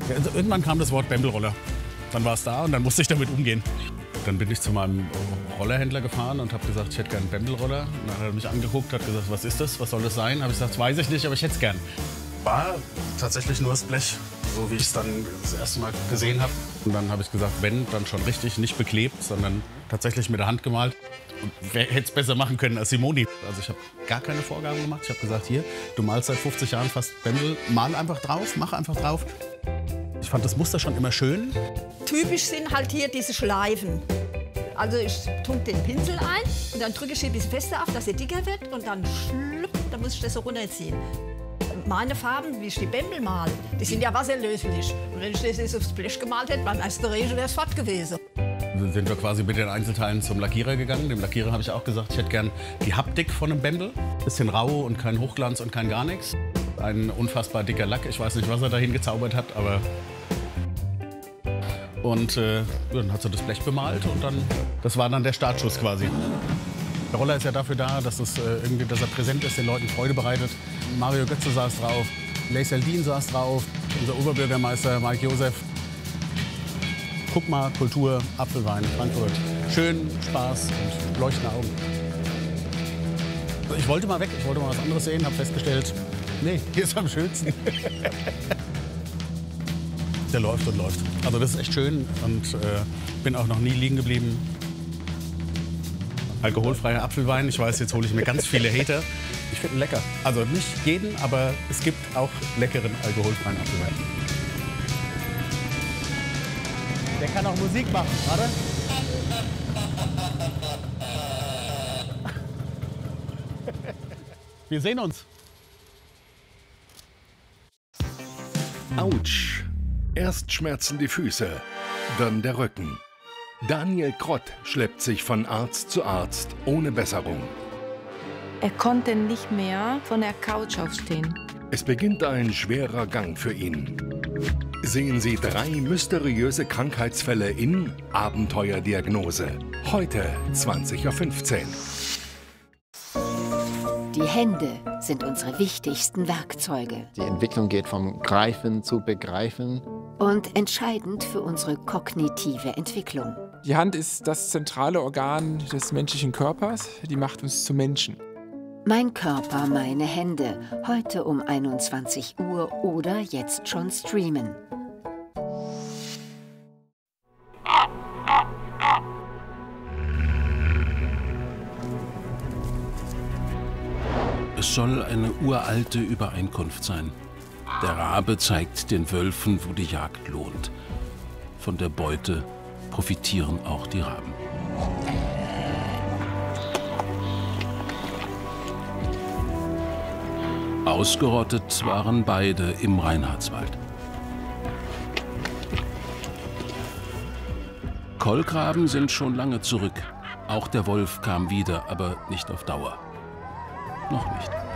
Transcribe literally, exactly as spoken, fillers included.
Ja, also irgendwann kam das Wort Bembelroller. Dann war es da und dann musste ich damit umgehen. Dann bin ich zu meinem Rollerhändler gefahren und habe gesagt, ich hätte gerne einen Bembelroller. Und dann hat er mich angeguckt, hat gesagt, was ist das, was soll das sein? Habe ich gesagt, weiß ich nicht, aber ich hätte es gern. War tatsächlich nur das Blech, so wie ich es dann das erste Mal gesehen habe. Und dann habe ich gesagt, wenn, dann schon richtig, nicht beklebt, sondern tatsächlich mit der Hand gemalt. Und wer hätte es besser machen können als Simoni? Also ich habe gar keine Vorgaben gemacht. Ich habe gesagt, hier, du malst seit fünfzig Jahren fast Bembel, mal einfach drauf, mach einfach drauf. Ich fand das Muster schon immer schön. Typisch sind halt hier diese Schleifen. Also ich tunke den Pinsel ein und dann drücke ich hier ein bisschen fester auf, dass er dicker wird und dann schlupp, dann muss ich das so runterziehen. Meine Farben, wie ich die Bembel male, die sind ja wasserlöslich. Und wenn ich das jetzt aufs Blech gemalt hätte, beim ersten Regen wäre es fort gewesen. Dann sind wir quasi mit den Einzelteilen zum Lackierer gegangen. Dem Lackierer habe ich auch gesagt, ich hätte gern die Haptik von einem Bembel. Bisschen rau und kein Hochglanz und kein gar nichts. Ein unfassbar dicker Lack. Ich weiß nicht, was er dahin gezaubert hat, aber... Und äh, dann hat sie das Blech bemalt und dann, das war dann der Startschuss quasi. Der Roller ist ja dafür da, dass, es, äh, irgendwie, dass er präsent ist, den Leuten Freude bereitet. Mario Götze saß drauf, Leis Eldin saß drauf, unser Oberbürgermeister Mike Josef. Guck mal, Kultur, Apfelwein, Frankfurt. Schön, Spaß und leuchtende Augen. Ich wollte mal weg, ich wollte mal was anderes sehen, habe festgestellt, nee, hier ist am schönsten. Der läuft und läuft. Also das ist echt schön und äh, bin auch noch nie liegen geblieben. Alkoholfreier Apfelwein. Ich weiß, jetzt hole ich mir ganz viele Hater. Ich finde ihn lecker. Also nicht jeden, aber es gibt auch leckeren alkoholfreien Apfelwein. Der kann auch Musik machen, warte. Wir sehen uns. Autsch. Erst schmerzen die Füße, dann der Rücken. Daniel Krott schleppt sich von Arzt zu Arzt ohne Besserung. Er konnte nicht mehr von der Couch aufstehen. Es beginnt ein schwerer Gang für ihn. Sehen Sie drei mysteriöse Krankheitsfälle in Abenteuerdiagnose. Heute zwanzig Uhr fünfzehn. Die Hände sind unsere wichtigsten Werkzeuge. Die Entwicklung geht vom Greifen zu Begreifen. Und entscheidend für unsere kognitive Entwicklung. Die Hand ist das zentrale Organ des menschlichen Körpers. Die macht uns zu Menschen. Mein Körper, meine Hände. Heute um einundzwanzig Uhr oder jetzt schon streamen. Es soll eine uralte Übereinkunft sein. Der Rabe zeigt den Wölfen, wo die Jagd lohnt. Von der Beute profitieren auch die Raben. Ausgerottet waren beide im Reinhardswald. Kolkraben sind schon lange zurück. Auch der Wolf kam wieder, aber nicht auf Dauer. Noch nicht.